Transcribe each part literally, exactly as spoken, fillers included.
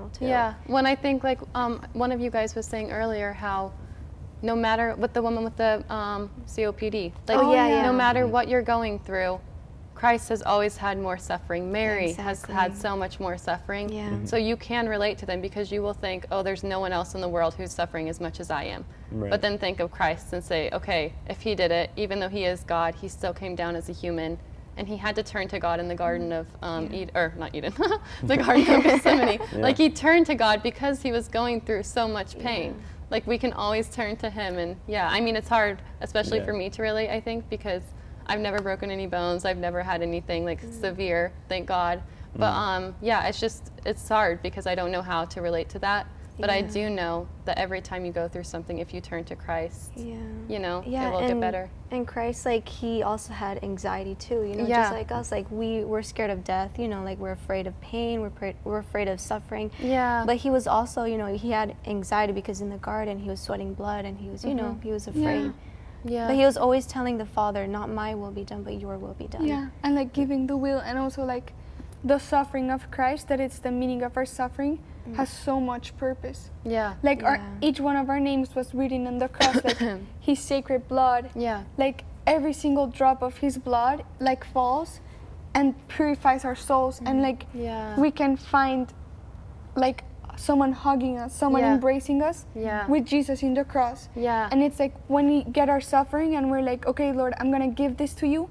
know, too. Yeah, when I think like um, one of you guys was saying earlier how no matter, with the woman with the um, C O P D, like Oh, yeah, yeah. no matter what you're going through, Christ has always had more suffering. Mary Exactly. has had so much more suffering. Yeah. So you can relate to them because you will think, oh, there's no one else in the world who's suffering as much as I am. Right. But then think of Christ and say, okay, if he did it, even though he is God, he still came down as a human. And he had to turn to God in the Garden of um, Yeah. Eden, or not Eden, the Garden of Gethsemane. Yeah. Like he turned to God because he was going through so much pain. Yeah. Like we can always turn to him. And yeah, I mean, it's hard, especially Yeah. for me to relate, I think, because I've never broken any bones. I've never had anything like Mm. severe, thank God. But Mm. um, yeah, it's just, it's hard because I don't know how to relate to that. But I Yeah. do know that every time you go through something, if you turn to Christ, Yeah. you know, Yeah, it will and, get better. And Christ, like, he also had anxiety too, you know, Yeah. just like us. Like, we, we're scared of death, you know, like, we're afraid of pain, we're, pra- we're afraid of suffering. Yeah. But he was also, you know, he had anxiety because in the garden he was sweating blood and he was, you know, Mhm. he was afraid. Yeah. But he was always telling the Father, not my will be done, but your will be done. Yeah, and like giving the will, and also like the suffering of Christ, that it's the meaning of our suffering, has so much purpose. Yeah. Like our, Yeah. each one of our names was written on the cross, like his sacred blood. Yeah. Like every single drop of his blood like falls and purifies our souls, and like Yeah. we can find like someone hugging us, someone Yeah. embracing us Yeah. with Jesus in the cross. Yeah. And it's like when we get our suffering and we're like, okay, Lord, I'm gonna give this to you.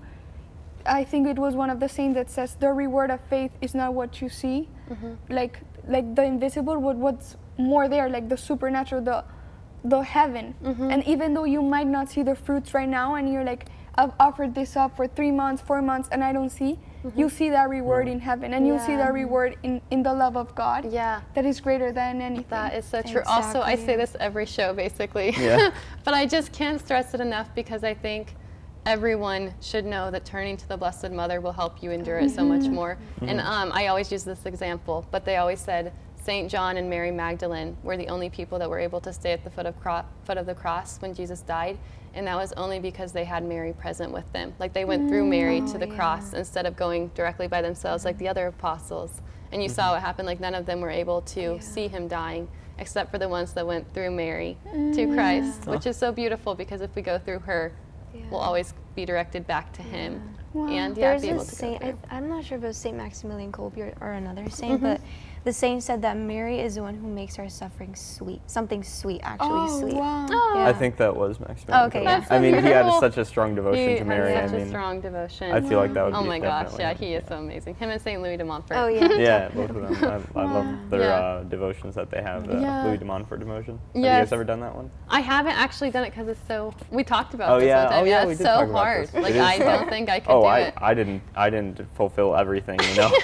I think it was one of the saints that says the reward of faith is not what you see, like like the invisible, but what's more there, like the supernatural, the the heaven. And even though you might not see the fruits right now, and you're like, I've offered this up for three months, four months, and I don't see, you see that reward in heaven, and you'll see Yeah. that reward in in the love of God. Yeah. That is greater than anything. That is so true. Also, I Exactly. say this every show, basically. Yeah. But I just can't stress it enough because I think everyone should know that turning to the Blessed Mother will help you endure it so much more. And um, I always use this example, but they always said Saint John and Mary Magdalene were the only people that were able to stay at the foot of, cro- foot of the cross when Jesus died. And that was only because they had Mary present with them. Like they went through Mary to Oh, the yeah. cross instead of going directly by themselves like the other apostles. And you saw what happened, like none of them were able to see him dying except for the ones that went through Mary to Christ, which is so beautiful because if we go through her, we'll always be directed back to him. And yeah, There's be able this to go saint, I, through. I'm not sure if it was Saint Maximilian Kolbe or, or another saint, but the saint said that Mary is the one who makes our suffering sweet. Something sweet, actually Oh, sweet. wow. Yeah. I think that was Maximilian. Oh, okay, Kolbe. yeah. That's so I mean, he had beautiful. such a strong devotion He to Mary. has I such a mean, strong devotion. I feel like that would Oh be my gosh, definitely- yeah, he is so amazing. Him and Saint Louis de Montfort. Oh, yeah. Yeah, both of them. I, I love their Yeah. uh, devotions that they have. The Yeah. Louis de Montfort devotion. Have you Yes. guys ever done that one? I haven't actually done it because it's so. We talked about Oh this yeah. one time. Oh yeah. yeah, we it's did so talk about hard. this. Like It is I tough. don't think I could Oh, do I, it. I didn't. I didn't fulfill everything. You know.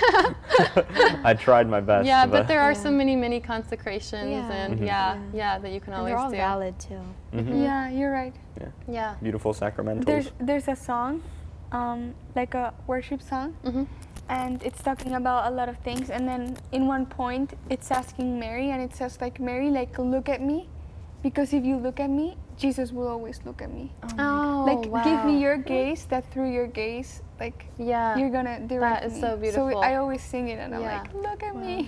I tried my best. Yeah, but there are Yeah. so many mini consecrations Yeah. and Mhm. yeah, Yeah. yeah, that you can And always they're all do. valid, too. Mhm. Yeah, you're right. Yeah. Beautiful sacramentals. There's there's a song, um, like a worship song, Mhm. and it's talking about a lot of things. And then in one point, it's asking Mary, and it says like, Mary, like look at me, because if you look at me, Jesus will always look at me. Oh, Like wow. give me your gaze, that through your gaze, like Yeah. you're gonna direct That is me. so beautiful. So I always sing it, and I'm Yeah. like, look at me.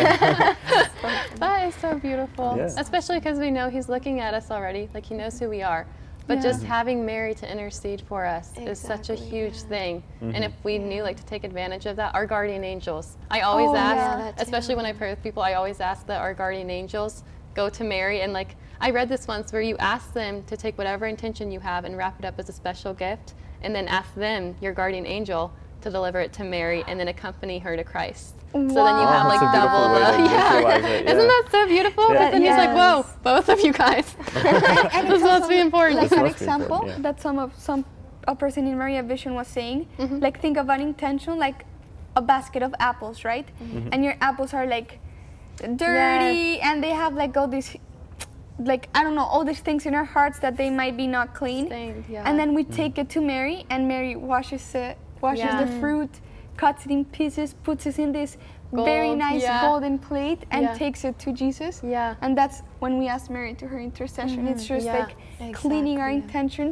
That is so beautiful. Yeah. Especially because we know he's looking at us already. Like he knows who we are. But Yeah. just having Mary to intercede for us is such a Exactly, huge yeah. thing. Mhm. And if we knew like to take advantage of that, our guardian angels. I always Oh, ask, yeah, that too. especially when I pray with people, I always ask that our guardian angels go to Mary and like I read this once where you ask them to take whatever intention you have and wrap it up as a special gift and then ask them, your guardian angel, to deliver it to Mary and then accompany her to Christ. So then you Wow. have Oh, like that's a beautiful double way the to visualize it, Isn't yeah. that so beautiful? Yeah. But then he's like, whoa, Yes. both of you guys. And This it's must also be important. Like This an must be important, example yeah. that some of some a person in Maria Vision was saying, Mm-hmm. like think of an intention like a basket of apples, right? Mm-hmm. And your apples are like dirty, and they have like all these, like I don't know, all these things in our hearts that they might be not clean. Stained, yeah. And then we take it to Mary, and Mary washes it, washes Yeah. the fruit, cuts it in pieces, puts it in this very Gold, nice yeah. golden plate, and Yeah. takes it to Jesus. Yeah. And that's when we ask Mary to her intercession. It's just Yeah. like cleaning our Exactly. intentions,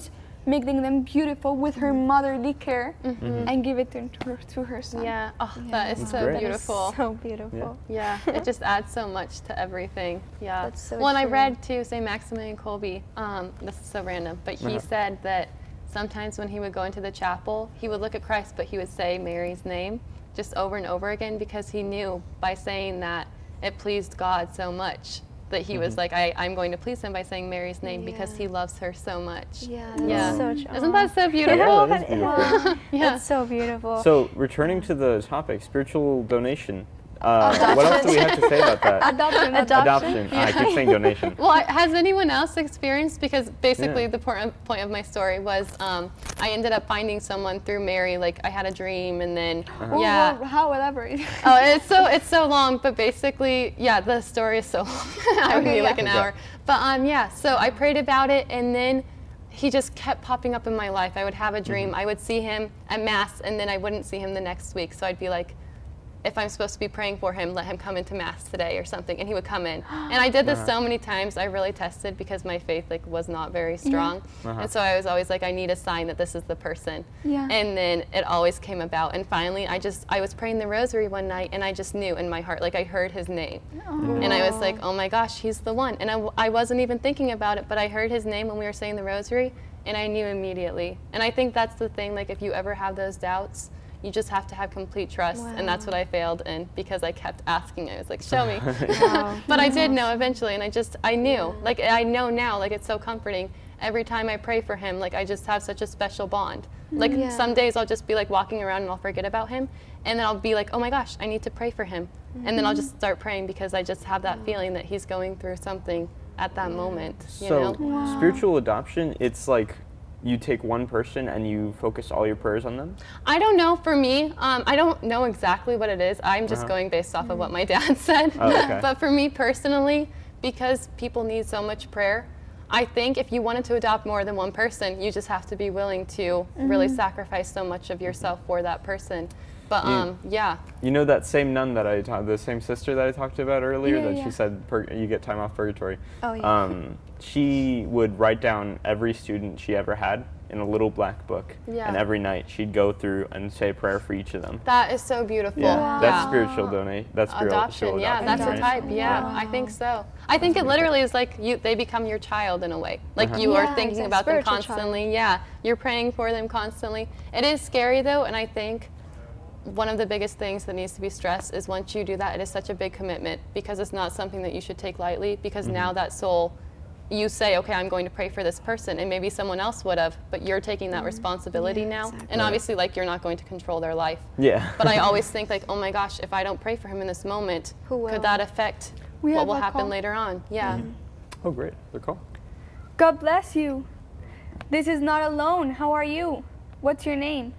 making them beautiful with her motherly care, Mhm. and give it to her, to her son. Yeah. Oh, that is Yeah. so Great. beautiful. So beautiful. Yeah, it just adds so much to everything. Yeah. That's so well, and I true. read too, Saint Maximilian Kolbe. Um, this is so random, but he Uh-huh. said that sometimes when he would go into the chapel, he would look at Christ, but he would say Mary's name just over and over again because he knew by saying that it pleased God so much that he was like, I, I'm going to please him by saying Mary's name because Yeah. he loves her so much. Yeah, that's Yeah. so true. Isn't that so beautiful? Yeah, that is beautiful. Yeah. That's so beautiful. So, returning to the topic, spiritual donation. Uh, what else do we have to say about that? Adoption. Adoption. Ah, I keep saying donation. Well, has anyone else experienced? Because basically Yeah. the por- point of my story was um, I ended up finding someone through Mary. Like I had a dream, and then Oh, yeah. well, how, whatever. Oh, it's so it's so long, but basically, yeah, the story is so long. I would Okay, need like yeah. an Okay. hour. But um, yeah, so I prayed about it, and then he just kept popping up in my life. I would have a dream. I would see him at mass, and then I wouldn't see him the next week. So I'd be like, if I'm supposed to be praying for him, let him come into mass today or something, and he would come in. And I did this Uh-huh. so many times. I really tested because my faith like was not very strong, Uh-huh. and so I was always like, I need a sign that this is the person. Yeah. And then it always came about, and finally, I just I was praying the rosary one night, and I just knew in my heart, like I heard his name, and I was like, oh my gosh, he's the one. And I, w- I wasn't even thinking about it, but I heard his name when we were saying the rosary, and I knew immediately. And I think that's the thing. Like if you ever have those doubts, you just have to have complete trust, and that's what I failed in because I kept asking. I was like, show me. Wow. But I did know eventually, and I just, I knew. Like, I know now, like, it's so comforting. Every time I pray for him, like, I just have such a special bond. Like, Yeah. some days I'll just be, like, walking around and I'll forget about him, and then I'll be like, oh my gosh, I need to pray for him. And then I'll just start praying because I just have that feeling that he's going through something at that moment, you So, know? spiritual adoption, it's like you take one person and you focus all your prayers on them? I don't know. For me, um, I don't know exactly what it is. I'm just Uh-huh. going based off of what my dad said. Oh, okay. But for me personally, because people need so much prayer, I think if you wanted to adopt more than one person, you just have to be willing to really sacrifice so much of yourself for that person. But You- um, yeah, You know that same nun that I talked, the same sister that I talked about earlier, Yeah, that yeah. she said pur- you get time off purgatory. Oh, yeah. Um, she would write down every student she ever had in a little black book, Yeah. and every night she'd go through and say a prayer for each of them. that is so beautiful. Yeah, Wow. that's spiritual donate. That's spiritual Adoption, yeah, adoption, that's a right? type. Yeah, I think so. I think it literally is like you, they become your child in a way. Like Uh-huh. you Yeah, are thinking exact- about them spiritual child. constantly. Yeah, you're praying for them constantly. It is scary though, and I think one of the biggest things that needs to be stressed is once you do that, it is such a big commitment because it's not something that you should take lightly because Mm-hmm. now that soul, you say, okay, I'm going to pray for this person, and maybe someone else would have, but you're taking that responsibility Yeah, now. exactly. And obviously, like, you're not going to control their life. Yeah. But I always think like, oh my gosh, if I don't pray for him in this moment, Who will? could that affect We what have will a happen call. later on? Yeah. Oh, great. They're cool. God bless you. This is not alone. How are you? What's your name?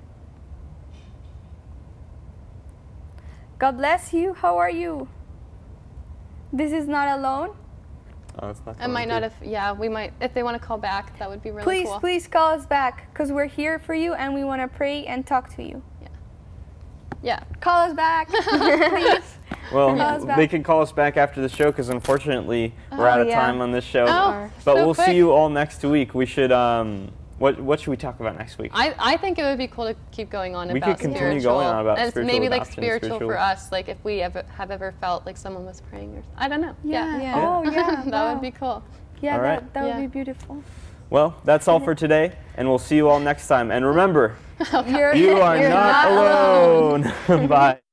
God bless you. How are you? This is not alone. Oh, that's not I might going not through. have, yeah, we might, if they want to call back, that would be really Please, cool. please call us back because we're here for you and we want to pray and talk to you. Yeah. Call us back, please. Well, Call us back. they can call us back after the show because unfortunately we're Oh, out of yeah. time on this show. Oh, but so we'll quick. see you all next week. We should. Um, what what should we talk about next week? I, I think it would be cool to keep going on We about could continue spiritual. going on about and spiritual maybe like adoption, spiritual, spiritual- for us, like if we ever have ever felt like someone was praying or I don't know. Yeah. Yeah. Yeah. Oh, yeah. that wow. would be cool. Yeah, All that, right. that Yeah. would be beautiful. Well, that's all for today, and we'll see you all next time. And remember, You're, you are you're not alone. Bye.